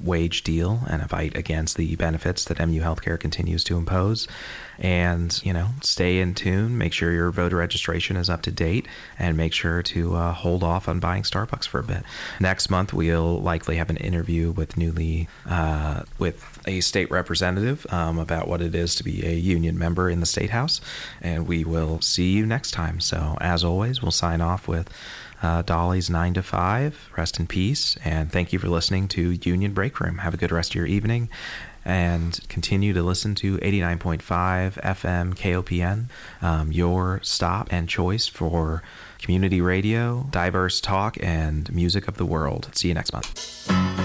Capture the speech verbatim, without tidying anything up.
wage deal and a fight against the benefits that M U Healthcare continues to impose. And, you know, stay in tune, make sure your voter registration is up to date, and make sure to uh, hold off on buying Starbucks for a bit. Next month, we'll likely have an interview with newly, uh, with a state representative um, about what it is to be a union member in the State House. And we will see you next time. So, as always, we'll sign off with uh, Dolly's nine to five. Rest in peace. And thank you for listening to Union Break Room. Have a good rest of your evening. And continue to listen to eighty-nine point five F M K O P N, um, your stop and choice for community radio, diverse talk, and music of the world. See you next month.